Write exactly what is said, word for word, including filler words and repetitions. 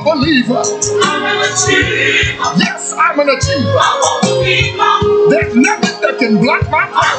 believer. I'm an achiever. Yes, I'm an achiever. I won't give up. There's nothing that can block my progress.